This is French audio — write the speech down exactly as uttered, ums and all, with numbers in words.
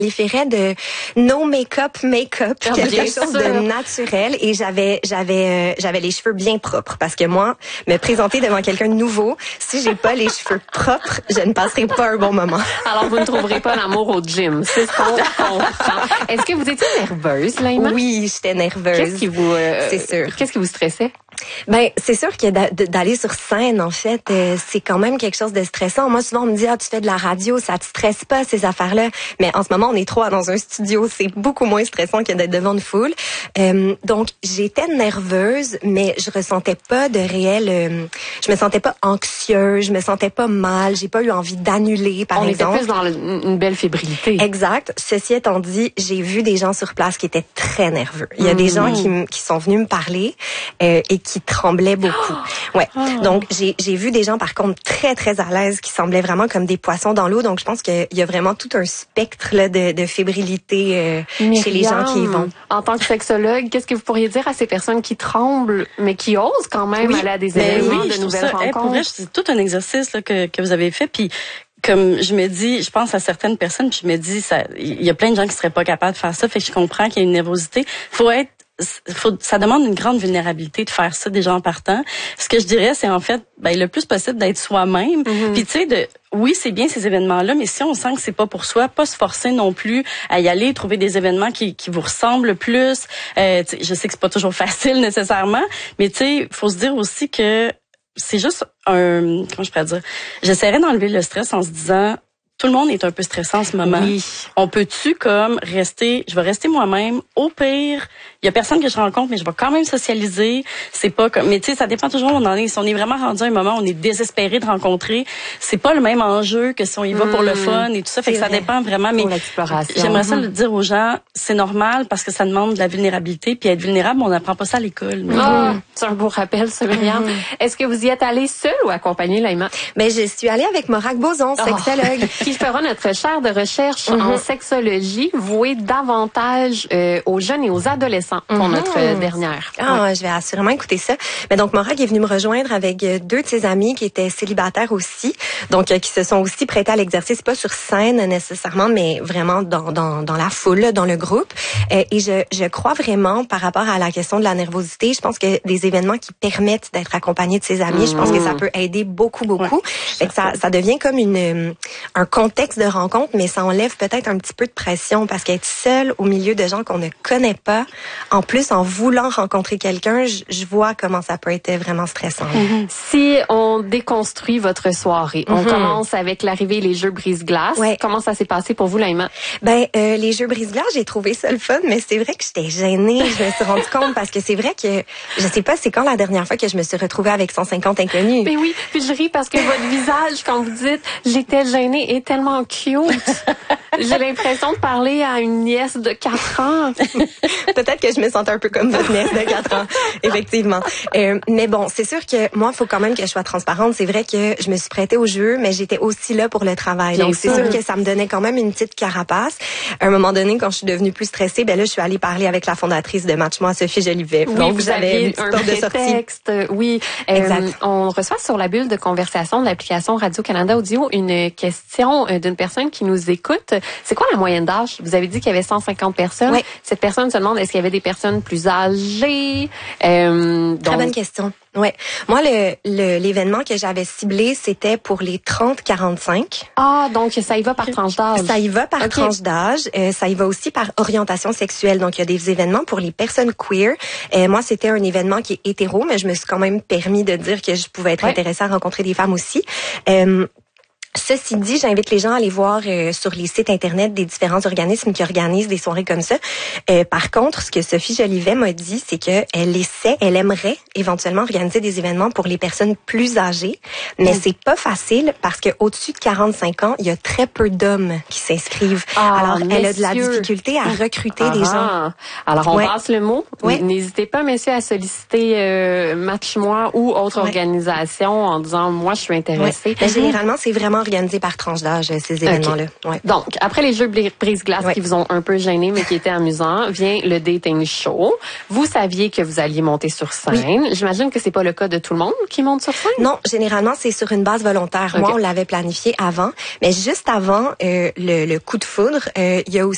qualifierais de no make-up, make-up, Ah, quelque bien chose sûr. de naturel. Et j'avais, j'avais, euh, j'avais les cheveux bien propres parce que moi, me présenter devant quelqu'un de nouveau, si j'ai pas les cheveux propres, je ne passerai pas un bon moment. Alors, vous ne trouverez pas l'amour au gym. C'est ce qu'on comprend. Est-ce que vous étiez nerveuse, Laïma? Oui, j'étais nerveuse. Qu'est-ce qui vous, euh, C'est sûr. Qu'est-ce qui vous stressait? Ben, c'est sûr que d'a- d'aller sur scène, en fait, euh, c'est quand même quelque chose de stressant. Moi, souvent, on me dit, ah, tu fais de la radio, ça te stresse pas, ces affaires-là. Mais en ce moment, on est trois dans un studio. C'est beaucoup moins stressant que d'être devant une foule. Euh, donc, j'étais nerveuse, mais je ressentais pas de réel, euh, je me sentais pas anxieuse, je me sentais pas mal, j'ai pas eu envie d'annuler, par On exemple. était plus dans le- une belle fébrilité. Exact. Ceci étant dit, j'ai vu des gens sur place qui étaient très nerveux. Il y a des gens qui, m- qui sont venus me parler euh, et qui tremblaient beaucoup. Ouais. Donc j'ai j'ai vu des gens par contre très très à l'aise qui semblaient vraiment comme des poissons dans l'eau. Donc je pense qu'il y a vraiment tout un spectre là, de, de fébrilité euh, chez les gens qui y vont. En tant que sexologue, qu'est-ce que vous pourriez dire à ces personnes qui tremblent, mais qui osent quand même Oui. aller à des Mais événements oui, de je trouve nouvelles ça, hey, pour vrai, rencontres? c'est tout un exercice là, que, que vous avez fait. Puis comme je me dis, je pense à certaines personnes, puis je me dis, ça, il y a plein de gens qui seraient pas capables de faire ça. Fait que je comprends qu'il y a une nervosité. Faut être Faut, ça demande une grande vulnérabilité de faire ça déjà en partant. Ce que je dirais, c'est en fait, ben, le plus possible d'être soi-même. Mm-hmm. Puis tu sais, de, oui, c'est bien ces événements-là, mais si on sent que c'est pas pour soi, pas se forcer non plus à y aller, trouver des événements qui, qui vous ressemblent plus. Euh, tu sais, je sais que c'est pas toujours facile nécessairement, mais tu sais, faut se dire aussi que c'est juste un, comment je pourrais dire, j'essaierais d'enlever le stress en se disant, tout le monde est un peu stressant en ce moment. Oui. On peut-tu comme rester, je vais rester moi-même. Au pire, il y a personne que je rencontre, mais je vais quand même socialiser. C'est pas comme, mais tu sais, ça dépend toujours où on en est. Si on est vraiment rendu à un moment où on est désespéré de rencontrer, c'est pas le même enjeu que si on y va pour le fun et tout ça. Fait que ça vrai. dépend vraiment. Mais Pour l'exploration. j'aimerais ça Mhm. le dire aux gens, c'est normal parce que ça demande de la vulnérabilité. Puis être vulnérable, on n'apprend pas ça à l'école. Mais Ah, c'est un beau rappel, ça, Myriam. Est-ce que vous y êtes allée seule ou accompagnée, Laïma? Ben, je suis allée avec Morag Boson, Oh. sexologue. Qui fera notre chaire de recherche en sexologie, vouée davantage euh, aux jeunes et aux adolescents pour Mhm. notre euh, dernière. Ah, Ouais. je vais assurément écouter ça. Mais donc, Morag est venu me rejoindre avec euh, deux de ses amis qui étaient célibataires aussi, donc euh, qui se sont aussi prêtés à l'exercice, pas sur scène nécessairement, mais vraiment dans dans, dans la foule, là, dans le groupe. Euh, et je je crois vraiment, par rapport à la question de la nervosité, je pense que des événements qui permettent d'être accompagné de ses amis, je pense que ça peut aider beaucoup, beaucoup. Fait que ça ça devient comme une euh, un contexte de rencontre, mais ça enlève peut-être un petit peu de pression parce qu'être seul au milieu de gens qu'on ne connaît pas, en plus en voulant rencontrer quelqu'un, je, je vois comment ça peut être vraiment stressant. Si on déconstruit votre soirée, on commence avec l'arrivée les jeux brise-glace. Ouais. Comment ça s'est passé pour vous, Laïma? Ben euh, les jeux brise-glace, j'ai trouvé ça le fun, mais c'est vrai que j'étais gênée. Je me suis rendu compte parce que c'est vrai que je sais pas c'est quand la dernière fois que je me suis retrouvée avec cent cinquante inconnus. Ben oui, puis je ris parce que votre visage, quand vous dites « j'étais gênée », est tellement cute. J'ai l'impression de parler à une nièce de quatre ans. Peut-être que je me sentais un peu comme votre nièce de quatre ans, effectivement. Euh, mais bon, c'est sûr que moi, il faut quand même que je sois transparente. C'est vrai que je me suis prêtée au jeu, mais j'étais aussi là pour le travail. Bien Donc, c'est sûr. sûr que ça me donnait quand même une petite carapace. À un moment donné, quand je suis devenue plus stressée, ben là, je suis allée parler avec la fondatrice de Match-moi, Sophie Jolivet. Oui, Donc, vous j'avais aviez une petite un porte de sortie. prétexte. Oui, Euh, Exact. on reçoit sur la bulle de conversation de l'application Radio-Canada Audio une question euh, d'une personne qui nous écoute. C'est quoi la moyenne d'âge? Vous avez dit qu'il y avait cent cinquante personnes. Ouais. Cette personne se demande est-ce qu'il y avait des personnes plus âgées? Euh, Très donc, bonne question. Ouais. Moi, le le- l'événement que j'avais ciblé, c'était pour les trente quarante-cinq. Ah, donc ça y va par tranche d'âge. Ça y va par Ok. tranche d'âge. Euh, ça y va aussi par orientation sexuelle. Donc, il y a des événements pour les personnes queer. Euh, moi, c'était un événement qui est hétéro, mais je me suis quand même permis de dire que je pouvais être Ouais. intéressée à rencontrer des femmes aussi. Euh, Ceci dit, j'invite les gens à aller voir euh, sur les sites internet des différents organismes qui organisent des soirées comme ça. Euh, par contre, ce que Sophie Jolivet m'a dit, c'est que elle essaie, elle aimerait éventuellement organiser des événements pour les personnes plus âgées, mais c'est pas facile parce que au-dessus de quarante-cinq ans, il y a très peu d'hommes qui s'inscrivent. Ah, Alors, elle a de la messieurs. difficulté à recruter des gens. Ah, alors, on Ouais. passe le mot. Ouais. N'hésitez pas, messieurs, à solliciter euh, Match-moi ou autre Ouais. organisation en disant, moi, je suis Ouais. intéressée. Mais généralement, c'est vraiment organisé par tranche d'âge, ces événements-là. Ouais. Donc, après les jeux bri- brise-glace Ouais. qui vous ont un peu gêné, mais qui étaient amusants, vient le dating show. Vous saviez que vous alliez monter sur scène. J'imagine que c'est pas le cas de tout le monde qui monte sur scène. Non, généralement, c'est sur une base volontaire. Ok. Moi, on l'avait planifié avant. Mais juste avant euh, le, le coup de foudre, euh, il y a aussi